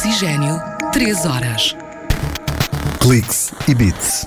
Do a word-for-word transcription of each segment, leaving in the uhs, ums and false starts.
Oxigênio, três horas. Cliques e Bits.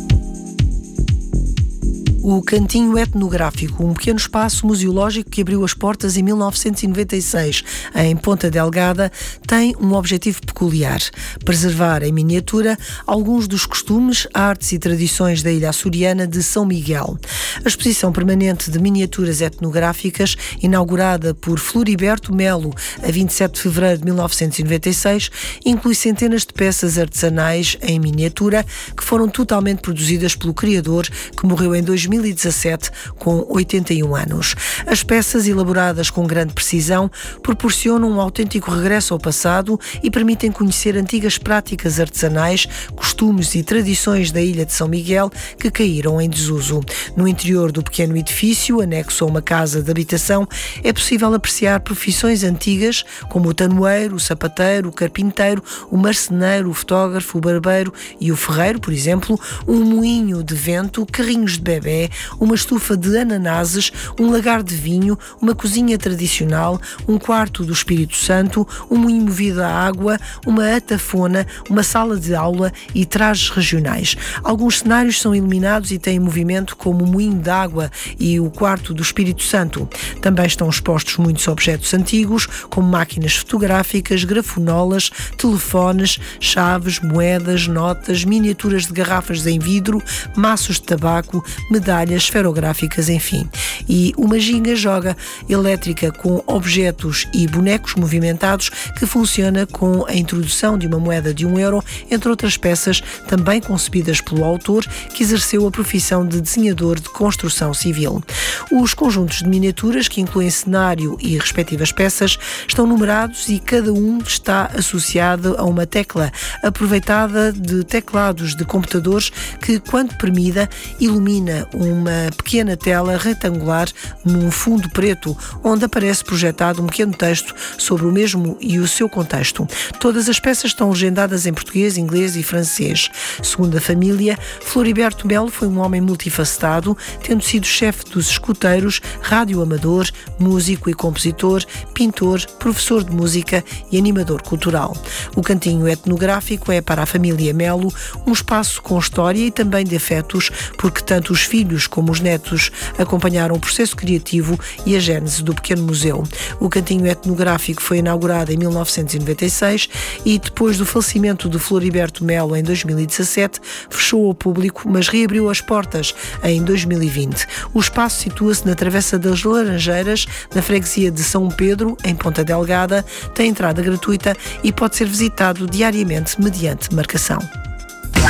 O Cantinho Etnográfico, um pequeno espaço museológico que abriu as portas em mil novecentos e noventa e seis, em Ponta Delgada, tem um objetivo peculiar: preservar em miniatura alguns dos costumes, artes e tradições da ilha açoriana de São Miguel. A exposição permanente de miniaturas etnográficas, inaugurada por Floriberto Melo a vinte e sete de fevereiro de mil novecentos e noventa e seis, inclui centenas de peças artesanais em miniatura que foram totalmente produzidas pelo criador, que morreu em dois mil e dezassete com oitenta e um anos. As peças, elaboradas com grande precisão, proporcionam um autêntico regresso ao passado e permitem conhecer antigas práticas artesanais, costumes e tradições da ilha de São Miguel que caíram em desuso. No interior do pequeno edifício, anexo a uma casa de habitação, é possível apreciar profissões antigas como o tanoeiro, o sapateiro, o carpinteiro, o marceneiro, o fotógrafo, o barbeiro e o ferreiro, por exemplo, um moinho de vento, carrinhos de bebé, uma estufa de ananases, um lagar de vinho, uma cozinha tradicional, um quarto do Espírito Santo, um moinho movido a água, uma atafona, uma sala de aula e trajes regionais. Alguns cenários são iluminados e têm movimento, como o moinho de água e o quarto do Espírito Santo. Também estão expostos muitos objetos antigos, como máquinas fotográficas, grafonolas, telefones, chaves, moedas, notas, miniaturas de garrafas em vidro, maços de tabaco, medalhas esferográficas, enfim. E uma ginga-joga elétrica com objetos e bonecos movimentados que funciona com a introdução de uma moeda de um euro, entre outras peças também concebidas pelo autor, que exerceu a profissão de desenhador de construção civil. Os conjuntos de miniaturas, que incluem cenário e respectivas peças, estão numerados e cada um está associado a uma tecla, aproveitada de teclados de computadores que, quando premida, ilumina uma pequena tela retangular num fundo preto, onde aparece projetado um pequeno texto sobre o mesmo e o seu contexto. Todas as peças estão legendadas em português, inglês e francês. Segundo a família, Floriberto Melo foi um homem multifacetado, tendo sido chefe dos escuteiros, radioamador, músico e compositor, pintor, professor de música e animador cultural. O Cantinho Etnográfico é, para a família Melo, um espaço com história e também de afetos, porque tanto os filhos como os netos acompanharam o processo criativo e a gênese do pequeno museu. O Cantinho Etnográfico foi inaugurado em mil novecentos e noventa e seis e, depois do falecimento de Floriberto Melo em dois mil e dezassete, fechou ao público, mas reabriu as portas em dois mil e vinte. O espaço situa-se na Travessa das Laranjeiras, na freguesia de São Pedro, em Ponta Delgada, tem entrada gratuita e pode ser visitado diariamente mediante marcação.